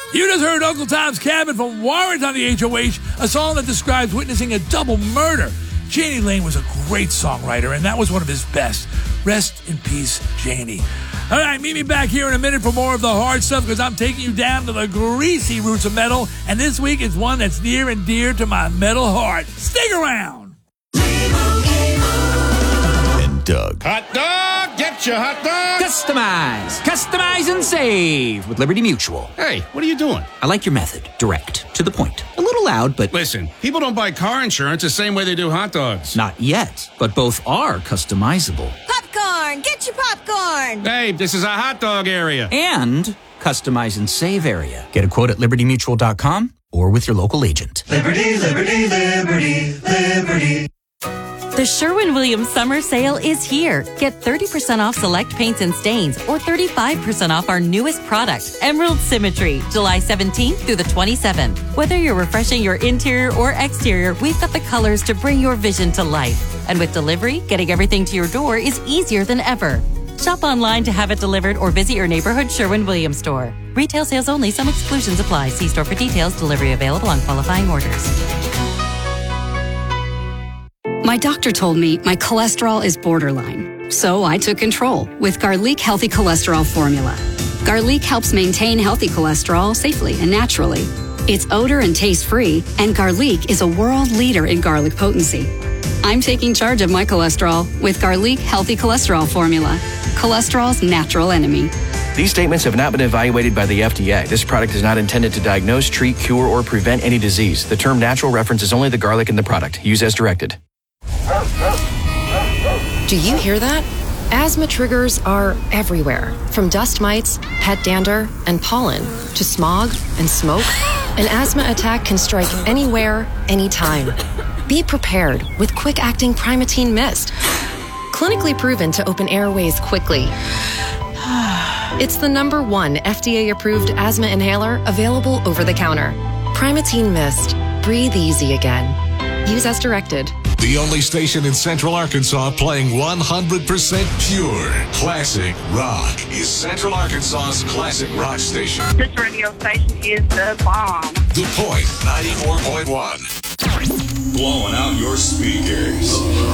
You just heard Uncle Tom's Cabin from Warrant on the HOH, a song that describes witnessing a double murder. Jani Lane was a great songwriter, and that was one of his best. Rest in peace, Jani. All right, meet me back here in a minute for more of the hard stuff, because I'm taking you down to the greasy roots of metal, and this week is one that's near and dear to my metal heart. Stick around. And Doug. Hot dog, get your hot dog. Customize and save with Liberty Mutual. Hey, what are you doing? I like your method. Direct, to the point. A little loud, but... Listen, people don't buy car insurance the same way they do hot dogs. Not yet, but both are customizable. Popcorn! Get your popcorn! Hey, this is a hot dog area. And customize and save area. Get a quote at libertymutual.com or with your local agent. Liberty, liberty, liberty, liberty. The Sherwin-Williams Summer Sale is here. Get 30% off select paints and stains or 35% off our newest product, Emerald Symmetry, July 17th through the 27th. Whether you're refreshing your interior or exterior, we've got the colors to bring your vision to life. And with delivery, getting everything to your door is easier than ever. Shop online to have it delivered or visit your neighborhood Sherwin-Williams store. Retail sales only. Some exclusions apply. See store for details. Delivery available on qualifying orders. My doctor told me my cholesterol is borderline, so I took control with Garlic Healthy Cholesterol Formula. Garlic helps maintain healthy cholesterol safely and naturally. It's odor and taste-free, and Garlic is a world leader in garlic potency. I'm taking charge of my cholesterol with Garlic Healthy Cholesterol Formula, cholesterol's natural enemy. These statements have not been evaluated by the FDA. This product is not intended to diagnose, treat, cure, or prevent any disease. The term natural references only the garlic in the product. Use as directed. Do you hear that? Asthma triggers are everywhere, from dust mites, pet dander, and pollen, to smog and smoke. An asthma attack can strike anywhere, anytime. Be prepared with quick-acting Primatene Mist. Clinically proven to open airways quickly. It's the #1 FDA-approved asthma inhaler available over the counter. Primatene Mist. Breathe easy again. Use as directed. The only station in Central Arkansas playing 100% pure classic rock is Central Arkansas's classic rock station. This radio station is the bomb. The Point 94.1. Blowing out your speakers.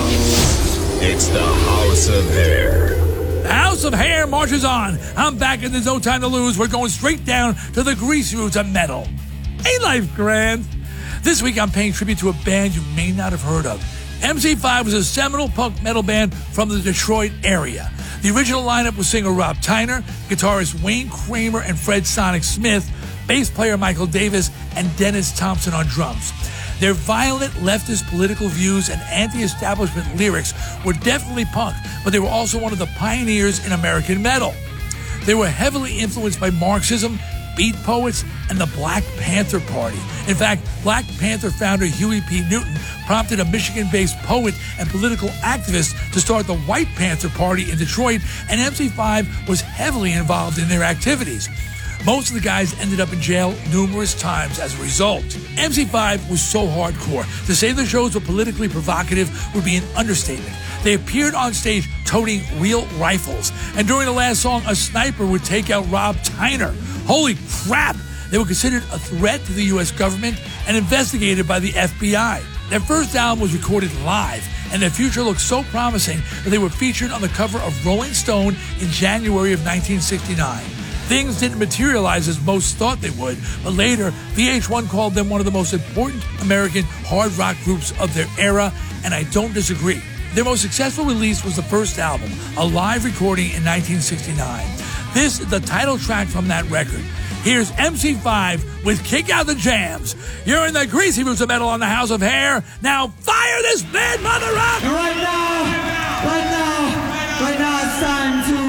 It's the House of Hair. The House of Hair marches on. I'm back and there's no time to lose. We're going straight down to the greasy roots of metal. Ain't life grand? This week I'm paying tribute to a band you may not have heard of. MC5 was a seminal punk metal band from the Detroit area. The original lineup was singer Rob Tyner, guitarist Wayne Kramer and Fred Sonic Smith, bass player Michael Davis, and Dennis Thompson on drums. Their violent leftist political views and anti-establishment lyrics were definitely punk, but they were also one of the pioneers in American metal. They were heavily influenced by Marxism, beat poets, and the Black Panther Party. In fact, Black Panther founder Huey P. Newton prompted a Michigan-based poet and political activist to start the White Panther Party in Detroit, and MC5 was heavily involved in their activities. Most of the guys ended up in jail numerous times as a result. MC5 was so hardcore. To say the shows were politically provocative would be an understatement. They appeared on stage toting real rifles, and during the last song, a sniper would take out Rob Tyner. Holy crap! They were considered a threat to the U.S. government and investigated by the FBI. Their first album was recorded live, and their future looked so promising that they were featured on the cover of Rolling Stone in January of 1969. Things didn't materialize as most thought they would, but later, VH1 called them one of the most important American hard rock groups of their era, and I don't disagree. Their most successful release was the first album, a live recording in 1969. This is the title track from that record. Here's MC5 with Kick Out the Jams. You're in the greasy roots of metal on the House of Hair. Now fire this bad mother up! Right now, it's time to